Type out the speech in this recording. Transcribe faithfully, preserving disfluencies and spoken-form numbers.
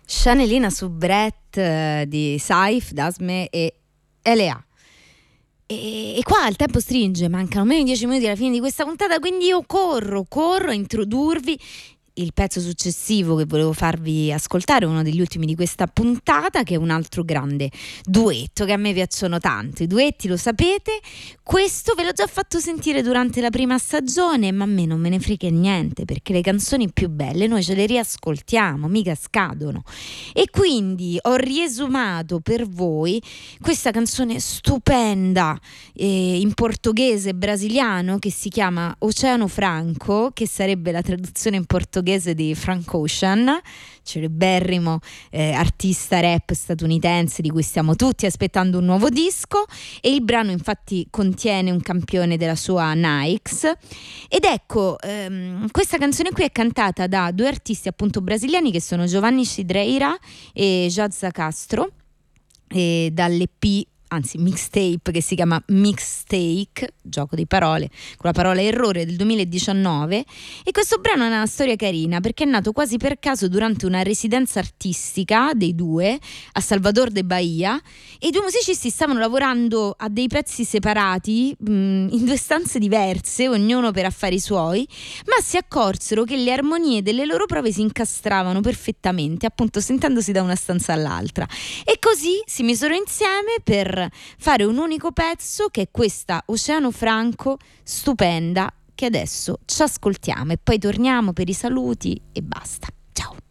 Chanelina su Brett eh, di Saif, Dasme e L A. E, e qua il tempo stringe, mancano meno di dieci minuti alla fine di questa puntata, quindi io corro, corro a introdurvi il pezzo successivo che volevo farvi ascoltare, uno degli ultimi di questa puntata, che è un altro grande duetto che a me piacciono tanto. I duetti, lo sapete, questo ve l'ho già fatto sentire durante la prima stagione, ma a me non me ne frega niente, perché le canzoni più belle noi ce le riascoltiamo, mica scadono. E quindi ho riesumato per voi questa canzone stupenda eh, in portoghese brasiliano, che si chiama Oceano Franco, che sarebbe la traduzione in portoghese di Frank Ocean, celeberrimo eh, artista rap statunitense di cui stiamo tutti aspettando un nuovo disco, e il brano infatti contiene un campione della sua Nikes. Ed ecco, ehm, questa canzone qui è cantata da due artisti appunto brasiliani, che sono Giovanni Cidreira e Jazza Castro, e dall'E P, anzi mixtape, che si chiama Mixtake, gioco di parole con la parola errore, del duemiladiciannove. E questo brano è una storia carina, perché è nato quasi per caso durante una residenza artistica dei due a Salvador de Bahia, e i due musicisti stavano lavorando a dei pezzi separati mh, in due stanze diverse, ognuno per affari suoi, ma si accorsero che le armonie delle loro prove si incastravano perfettamente, appunto sentendosi da una stanza all'altra, e così si misero insieme per fare un unico pezzo, che è questa Oceano Franco stupenda, che adesso ci ascoltiamo e poi torniamo per i saluti e basta. Ciao.